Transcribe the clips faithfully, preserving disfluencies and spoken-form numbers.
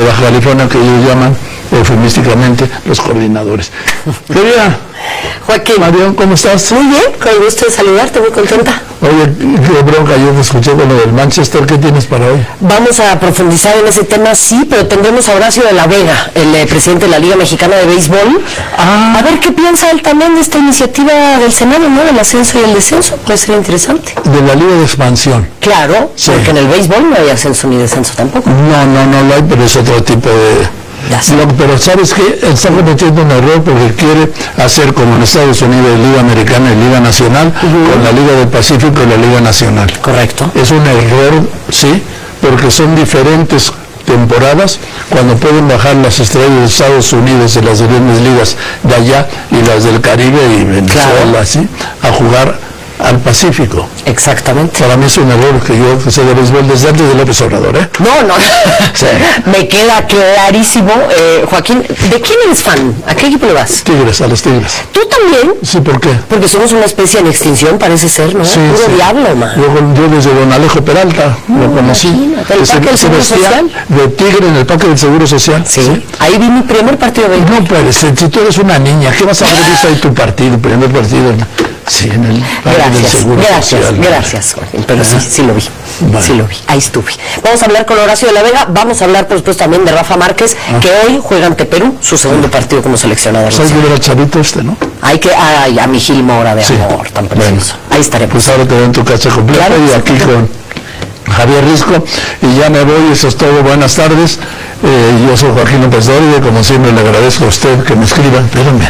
Baja California, que ellos llaman eufemísticamente los coordinadores. Querida Joaquín, Marión, ¿cómo estás? Muy bien, con gusto de saludarte, muy contenta. Oye, qué bronca, yo te escuché con lo del Manchester, ¿qué tienes para hoy? Vamos a profundizar en ese tema, sí, pero tendremos a Horacio de la Vega, el eh, presidente de la Liga Mexicana de Béisbol. Ah. A ver qué piensa él también de esta iniciativa del Senado, ¿no? Del ascenso y el descenso, puede ser interesante. De la Liga de Expansión. Claro, sí. Porque en el béisbol no hay ascenso ni descenso tampoco. No, no, no lo hay, pero es otro tipo de... Lo, pero ¿sabes qué? Está cometiendo un error porque quiere hacer como en Estados Unidos Liga Americana y Liga Nacional, uh-huh. con la Liga del Pacífico y la Liga Nacional. Correcto. Es un error, sí, porque son diferentes temporadas cuando pueden bajar las estrellas de Estados Unidos de las grandes ligas de allá y las del Caribe y Venezuela, claro. ¿sí? A jugar al Pacífico. Exactamente. Para mí es un error que yo que sé de béisbol desde antes de López Obrador, ¿eh? No, no. Sí. Me queda clarísimo. Eh, Joaquín, ¿de quién eres fan? ¿A qué equipo le vas? Tigres, a los Tigres. ¿Tú también? Sí, ¿por qué? Porque somos una especie en extinción, parece ser, ¿no? Sí, Puro sí. diablo, man. Yo, yo desde don Alejo Peralta no, lo conocí. Imagínate, ¿el Parque del Seguro Social? De Tigre en el Parque del Seguro Social. Sí. ¿Sí? Ahí vi mi primer partido de béisbol. No puede ser, si tú eres una niña, ¿qué vas a haber visto ahí tu partido, primer partido? Sí, en el Parque gracias, del Seguro gracias, Social. Gracias, Joaquín, pero sí, sí lo vi, vale. sí lo vi, ahí estuve. Vamos a hablar con Horacio de la Vega, vamos a hablar por supuesto también de Rafa Márquez, ah. que hoy juega ante Perú, su segundo ah. partido como seleccionador. Hay que ver al chavito este, ¿no? Hay que, ay, a mi Gil Mora de sí. amor, tan precioso. Bueno, ahí estaremos. Pues ahora te veo en tu casa completa claro, y aquí con Javier Risco, y ya me voy, eso es todo, buenas tardes. Eh, yo soy Joaquín López Dóriga, como siempre le agradezco a usted que me escriba, espérenme,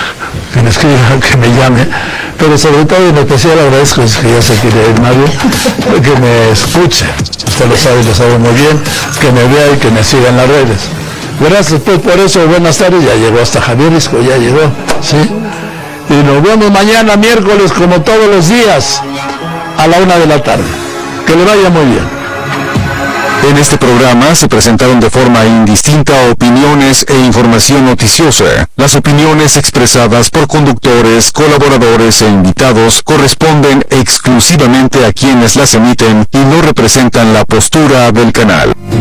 que me escriba, que me llame, pero sobre todo en especial agradezco, es que ya se quiere ir Mario, que me escuche, usted lo sabe, lo sabe muy bien, que me vea y que me siga en las redes. Gracias pues por eso, buenas tardes, ya llegó hasta Javier Risco, ya llegó, ¿sí? Y nos vemos mañana miércoles como todos los días a la una de la tarde. Que le vaya muy bien. En este programa se presentaron de forma indistinta opiniones e información noticiosa. Las opiniones expresadas por conductores, colaboradores e invitados corresponden exclusivamente a quienes las emiten y no representan la postura del canal.